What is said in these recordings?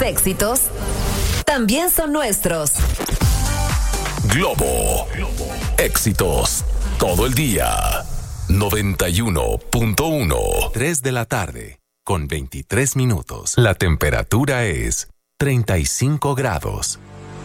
éxitos también son nuestros. Globo. Éxitos todo el día. 91.1. 3 de la tarde, con 23 minutos. La temperatura es 35 grados.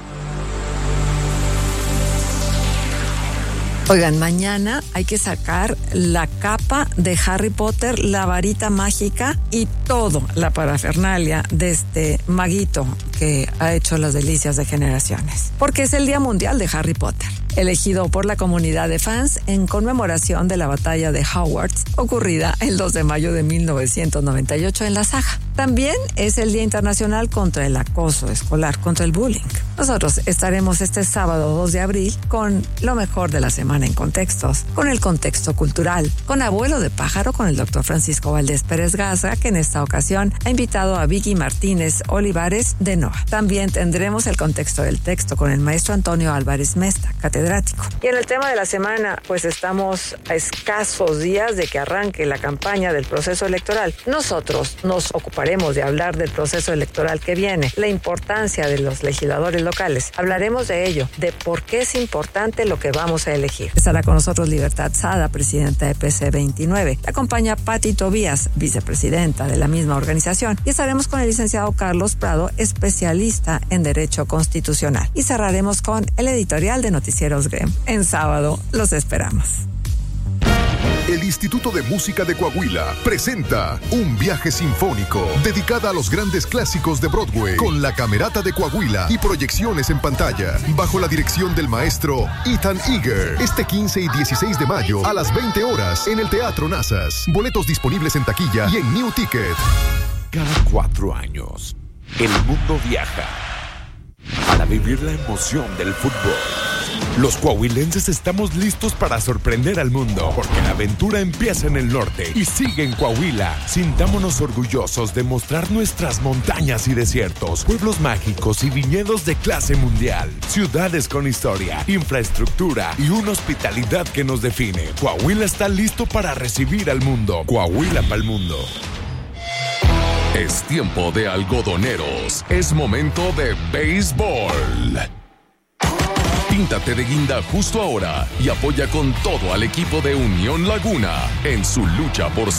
Oigan, mañana hay que sacar la capa de Harry Potter, la varita mágica y todo la parafernalia de este maguito que ha hecho las delicias de generaciones. Porque es el Día Mundial de Harry Potter, elegido por la comunidad de fans en conmemoración de la batalla de Hogwarts, ocurrida el 2 de mayo de 1998 en la saga. También es el Día Internacional contra el Acoso Escolar, contra el bullying. Nosotros estaremos este sábado 2 de abril con lo mejor de la semana en contextos, con el contexto cultural, con Abuelo de Pájaro con el doctor Francisco Valdés Pérez Garza, que en esta ocasión ha invitado a Vicky Martínez Olivares de NOA. También tendremos el contexto del texto con el maestro Antonio Álvarez Mesta, catedrático. Y en el tema de la semana, pues estamos a escasos días de que arranque la campaña del proceso electoral. Nosotros nos ocuparemos de hablar del proceso electoral que viene, la importancia de los legisladores locales. Hablaremos de ello, de por qué es importante lo que vamos a elegir. Estará con nosotros Libertad Sada, presidenta de PC 29. La acompaña Patti Tobías, vicepresidenta de la misma organización. Y estaremos con el licenciado Carlos Prado, especialista en Derecho Constitucional. Y cerraremos con el editorial de Noticieros GREM. En sábado los esperamos. El Instituto de Música de Coahuila presenta un viaje sinfónico dedicada a los grandes clásicos de Broadway con la Camerata de Coahuila y proyecciones en pantalla bajo la dirección del maestro Ethan Eager. Este 15 y 16 de mayo a las 20 horas en el Teatro Nazas. Boletos disponibles en taquilla y en New Ticket. Cada 4 años, el mundo viaja para vivir la emoción del fútbol. Los coahuilenses estamos listos para sorprender al mundo, porque la aventura empieza en el norte y sigue en Coahuila. Sintámonos orgullosos de mostrar nuestras montañas y desiertos, pueblos mágicos y viñedos de clase mundial, ciudades con historia, infraestructura y una hospitalidad que nos define. Coahuila está listo para recibir al mundo. Coahuila para el mundo. Es tiempo de algodoneros. Es momento de béisbol. Píntate de guinda justo ahora y apoya con todo al equipo de Unión Laguna en su lucha por